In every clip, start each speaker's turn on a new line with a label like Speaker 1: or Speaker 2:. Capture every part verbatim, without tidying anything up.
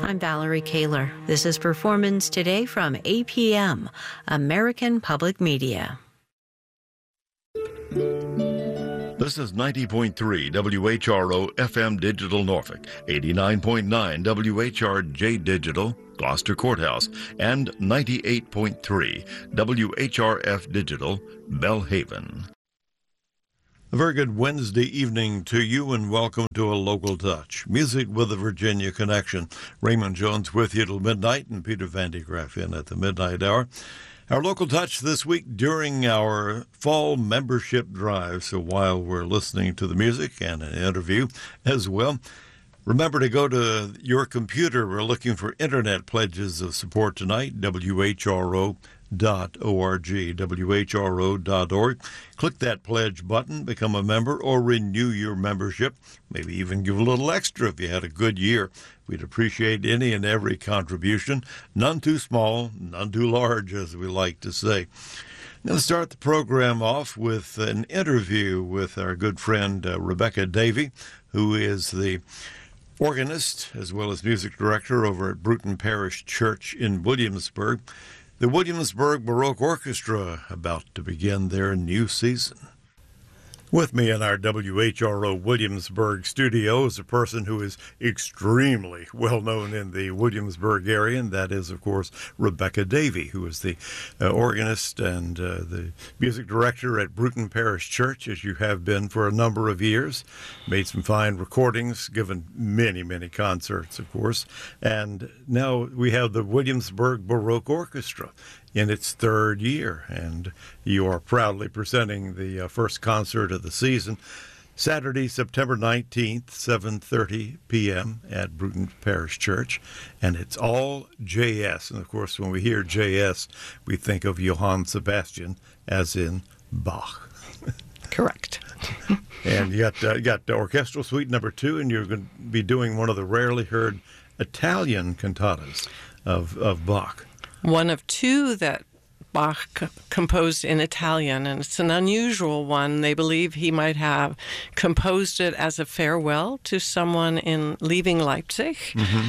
Speaker 1: I'm Valerie Kaler. This is Performance Today from A P M, American Public Media.
Speaker 2: This is ninety point three W H R O F M Digital Norfolk, eighty-nine point nine W H R J Digital, Gloucester Courthouse, and ninety-eight point three W H R F Digital, Belhaven. A very good Wednesday evening to you, and welcome to A Local Touch. Music with a Virginia connection. Raymond Jones with you till midnight, and Peter Van de Graaff in at the midnight hour. Our Local Touch this week during our fall membership drive. So while we're listening to the music and an interview as well, remember to go to your computer. We're looking for internet pledges of support tonight, W H R O dot org, W H R O dot org. Click that pledge button, become a member, or renew your membership. Maybe even give a little extra if you had a good year. We'd appreciate any and every contribution, none too small, none too large, as we like to say. I'm going to start the program off with an interview with our good friend uh, Rebecca Davey, who is the organist as well as music director over at Bruton Parish Church in Williamsburg. The Williamsburg Baroque Orchestra about to begin their new season. With me in our W H R O Williamsburg studio is a person who is extremely well known in the Williamsburg area, and that is, of course, Rebecca Davey, who is the uh, organist and uh, the music director at Bruton Parish Church, as you have been for a number of years. Made some fine recordings, given many, many concerts, of course. And now we have the Williamsburg Baroque Orchestra in its third year, and you are proudly presenting the uh, first concert of the season, Saturday, September nineteenth, seven thirty p.m. at Bruton Parish Church, and it's all J S. And, of course, when we hear J S, we think of Johann Sebastian, as in Bach.
Speaker 3: Correct.
Speaker 2: And you got, uh, you got the Orchestral Suite number two, and you're going to be doing one of the rarely heard Italian cantatas of, of Bach.
Speaker 3: One of two that Bach c- composed in Italian, and it's an unusual one. They believe he might have composed it as a farewell to someone in leaving Leipzig, mm-hmm.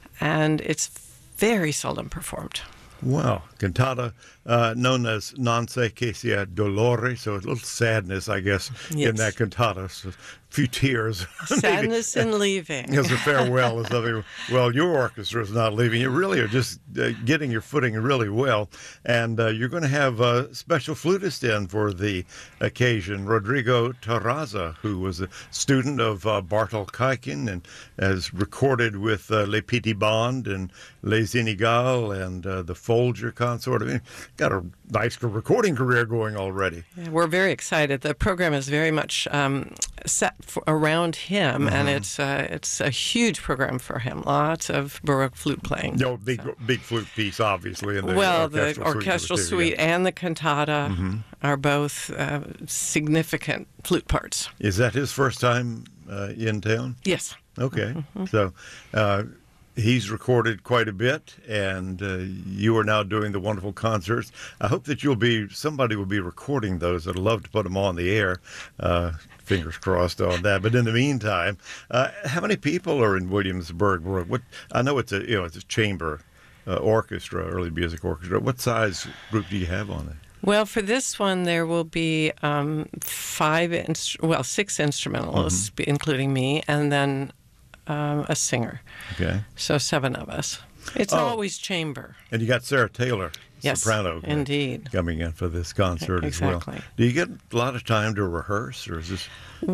Speaker 3: and it's very seldom performed.
Speaker 2: Wow. Cantata, uh, known as Non se che sia dolore, so a little sadness, I guess, yes. in that cantata. So a few tears.
Speaker 3: Sadness in leaving.
Speaker 2: As a farewell or something. Well, your orchestra is not leaving. You really are just uh, getting your footing really well. And uh, you're going to have a special flutist in for the occasion, Rodrigo Terraza, who was a student of uh, Bartol Kaikin and has recorded with uh, Les Petits Bandes and Les Inégales and uh, the Folger Consort. I mean, got a nice recording career going already.
Speaker 3: Yeah, we're very excited. The program is very much um, set for, around him, mm-hmm. and it's uh, it's a huge program for him. Lots of Baroque flute playing.
Speaker 2: No, big so. big flute piece, obviously. In the
Speaker 3: well,
Speaker 2: orchestral
Speaker 3: the orchestral suite, suite
Speaker 2: yeah.
Speaker 3: and the cantata mm-hmm. are both uh, significant flute parts.
Speaker 2: Is that his first time uh, in town?
Speaker 3: Yes.
Speaker 2: Okay.
Speaker 3: Mm-hmm.
Speaker 2: So uh, he's recorded quite a bit, and uh, you are now doing the wonderful concerts. I hope that you'll be, somebody will be recording those. I'd love to put them on the air. Uh, fingers crossed on that. But in the meantime, uh, how many people are in Williamsburg? What I know it's a you know it's a chamber uh, orchestra, early music orchestra. What size group do you have on it?
Speaker 3: Well, for this one, there will be um, five, inst- well, six instrumentalists, mm-hmm. including me, and then um, a singer.
Speaker 2: Okay.
Speaker 3: So seven of us. It's oh. always chamber.
Speaker 2: And you got Sarah Taylor,
Speaker 3: yes,
Speaker 2: soprano,
Speaker 3: indeed,
Speaker 2: coming in for this concert
Speaker 3: exactly.
Speaker 2: as well. Do you get a lot of time to rehearse, or is this?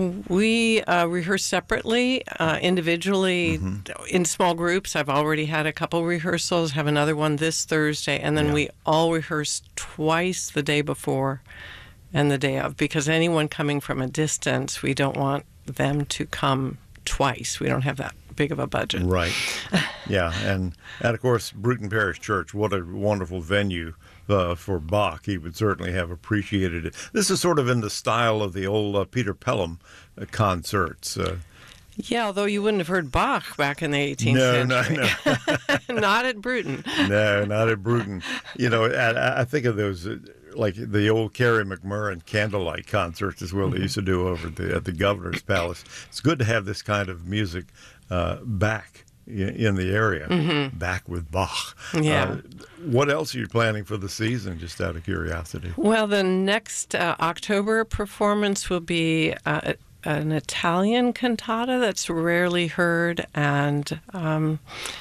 Speaker 3: We uh, rehearse separately, uh, individually, mm-hmm. in small groups. I've already had a couple rehearsals, have another one this Thursday, and then yeah. we all rehearse twice the day before and the day of, because anyone coming from a distance, we don't want them to come twice. We don't have that big of a budget.
Speaker 2: Right. Yeah, and, and of course, Bruton Parish Church, what a wonderful venue uh, for Bach. He would certainly have appreciated it. This is sort of in the style of the old uh, Peter Pelham uh, concerts. Uh,
Speaker 3: yeah, although you wouldn't have heard Bach back in the eighteenth
Speaker 2: no,
Speaker 3: century.
Speaker 2: No, no,
Speaker 3: Not at Bruton.
Speaker 2: No, not at Bruton. You know, I, I think of those, uh, like the old Carrie McMurrin candlelight concerts as well. Mm-hmm. They used to do over at the, at the Governor's Palace. It's good to have this kind of music uh, back
Speaker 4: in, in the area,
Speaker 3: mm-hmm.
Speaker 4: back with Bach.
Speaker 3: Yeah.
Speaker 4: Uh, what else are you planning for the season, just out of curiosity?
Speaker 3: Well, the next uh, October performance will be uh, an Italian cantata that's rarely heard, and um,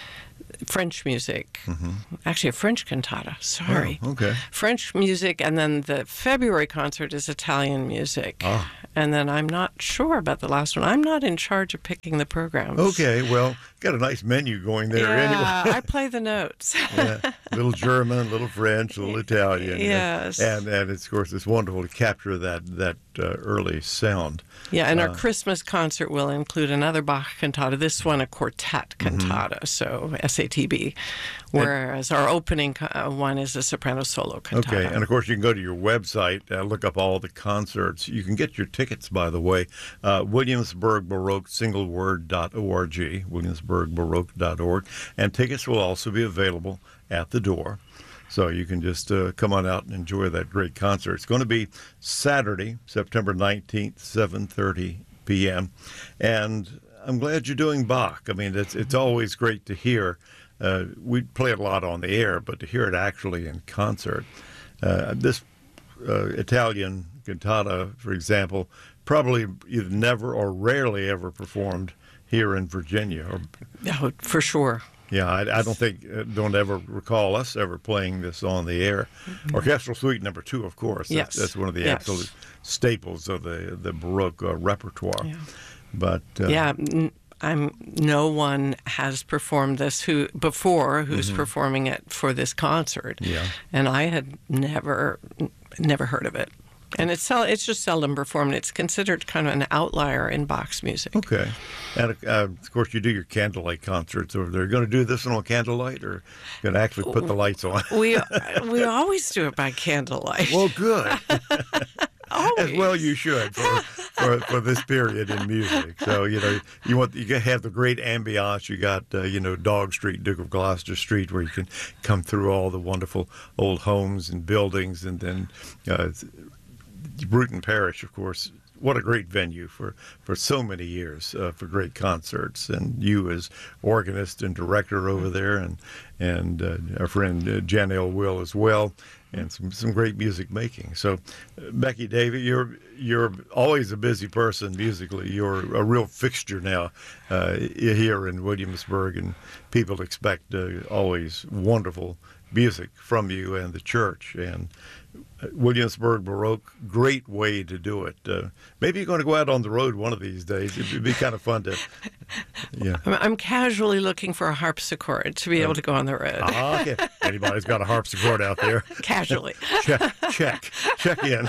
Speaker 3: French music. Mm-hmm. Actually, a French cantata. Sorry.
Speaker 4: Oh, okay.
Speaker 3: French music, and then the February concert is Italian music.
Speaker 4: Ah.
Speaker 3: And then I'm not sure about the last one. I'm not in charge of picking the programs.
Speaker 4: Okay, well, got a nice menu going there
Speaker 3: yeah,
Speaker 4: anyway.
Speaker 3: I play the notes.
Speaker 4: Yeah, little German, little French, little Italian.
Speaker 3: Yes.
Speaker 4: And, and it's, of course, it's wonderful to capture that, that uh, early sound.
Speaker 3: Yeah, and
Speaker 4: uh,
Speaker 3: our Christmas concert will include another Bach cantata, this one a quartet cantata, mm-hmm. so S A T B, whereas and, our opening uh, one is a soprano solo cantata.
Speaker 4: Okay, and of course you can go to your website, uh, look up all the concerts. You can get your tickets, by the way, uh, Williamsburg Baroque, single word, dot org, Williamsburg Baroque dot org, and tickets will also be available at the door. So you can just uh, come on out and enjoy that great concert. It's going to be Saturday, September nineteenth, seven thirty p.m. And I'm glad you're doing Bach. I mean, it's it's always great to hear. Uh, we play it a lot on the air, but to hear it actually in concert. Uh, this uh, Italian cantata, for example, probably either never or rarely ever performed here in Virginia. Or,
Speaker 3: oh, for sure.
Speaker 4: Yeah, I, I don't think, uh, don't ever recall us ever playing this on the air. Mm-hmm. Orchestral Suite Number Two, of course.
Speaker 3: Yes.
Speaker 4: That's, that's one of the
Speaker 3: yes.
Speaker 4: absolute staples of the the Baroque uh, repertoire.
Speaker 3: Yeah.
Speaker 4: But uh,
Speaker 3: yeah, I'm. No one has performed this who before who's mm-hmm. performing it for this concert.
Speaker 4: Yeah.
Speaker 3: And I had never, never heard of it. And it's it's just seldom performed. It's considered kind of an outlier in Bach's music.
Speaker 4: Okay. And, uh, of course, you do your candlelight concerts over there. Are you going to do this one on candlelight, or going to actually put the lights on?
Speaker 3: we we always do it by candlelight.
Speaker 4: Well, good.
Speaker 3: Always.
Speaker 4: As well you should for, for for this period in music. So, you know, you want you have the great ambiance. You got, uh, you know, Dog Street, Duke of Gloucester Street, where you can come through all the wonderful old homes and buildings, and then uh, Bruton Parish, of course. What a great venue for, for so many years uh, for great concerts, and you as organist and director over there, and and uh, our friend uh, Janelle Will as well, and some, some great music making. So, uh, Becky Davey, you're you're always a busy person musically. You're a real fixture now uh, here in Williamsburg, and people expect uh, always wonderful music from you and the church. And Williamsburg Baroque, great way to do it. Uh, maybe you're going to go out on the road one of these days. It'd be kind of fun to, yeah.
Speaker 3: I'm casually looking for a harpsichord to be able to go on the road.
Speaker 4: Ah, okay. Anybody's got a harpsichord out there?
Speaker 3: Casually.
Speaker 4: check, check, check in.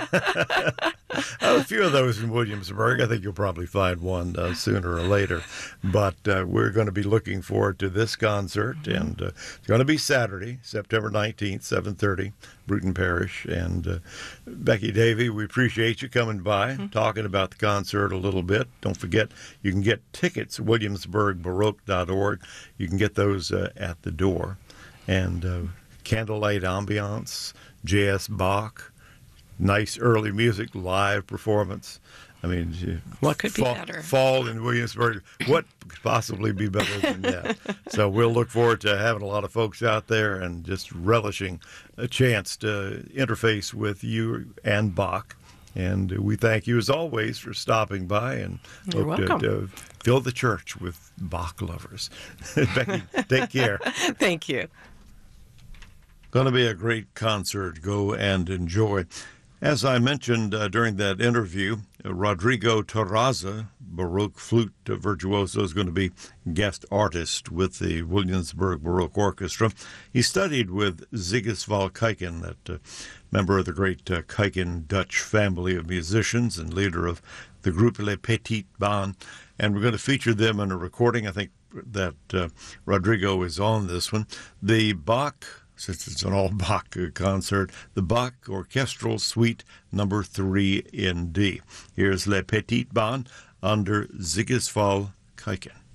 Speaker 4: A few of those in Williamsburg. I think you'll probably find one uh, sooner or later. But uh, we're going to be looking forward to this concert, and uh, it's going to be Saturday, September nineteenth, seven thirty, Bruton Parish. And uh, Becky Davey, we appreciate you coming by, mm-hmm. talking about the concert a little bit. Don't forget, you can get tickets at Williamsburg Baroque dot org. You can get those uh, at the door. And uh, candlelight ambiance, J S. Bach, nice early music, live performance. I mean,
Speaker 3: what could
Speaker 4: fall,
Speaker 3: be better?
Speaker 4: Fall in Williamsburg. What could possibly be better than that? So we'll look forward to having a lot of folks out there and just relishing a chance to interface with you and Bach. And we thank you, as always, for stopping by, and
Speaker 3: You're
Speaker 4: hope
Speaker 3: welcome.
Speaker 4: to, to fill the church with Bach lovers. Becky, take care.
Speaker 3: Thank you.
Speaker 4: Going to be a great concert. Go and enjoy. As I mentioned uh, during that interview, uh, Rodrigo Terraza, Baroque flute virtuoso, is going to be guest artist with the Williamsburg Baroque Orchestra. He studied with Sigiswald Kuijken, that uh, member of the great uh, Kuijken Dutch family of musicians and leader of the group Les Petites Bandes. And we're going to feature them in a recording. I think that uh, Rodrigo is on this one. The Bach, since it's an all-Bach concert, the Bach Orchestral Suite Number Three in D. Here's Les Petites Bandes under Sigiswald Kuijken.